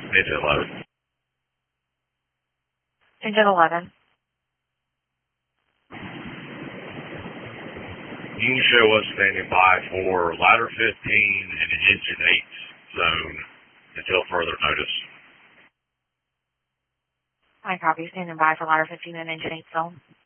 Engine 11. Engine 11. You can show us standing by for ladder 15 and engine 8 zone until further notice. I copy. Standing by for ladder 15 and engine 8 zone.